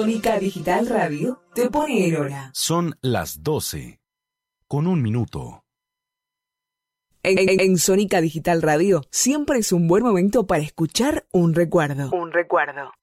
Sónica Digital Radio te pone en hora. Son las 12:01. En Sónica Digital Radio siempre es un buen momento para escuchar un recuerdo. Un recuerdo.